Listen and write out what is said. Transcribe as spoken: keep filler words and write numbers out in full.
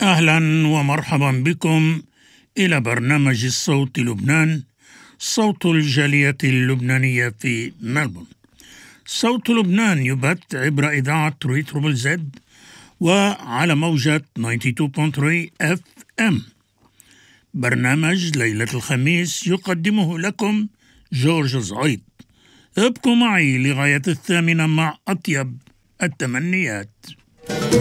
أهلا ومرحبا بكم إلى برنامج الصوت لبنان، صوت الجالية اللبنانية في ملبورن. صوت لبنان يبث عبر إذاعة ريتروبل زد وعلى موجة تسعة وتسعين فاصلة ثلاثة اف ام. برنامج ليلة الخميس يقدمه لكم جورج زعيط. ابقوا معي لغاية الثامنة مع أطيب التمنيات.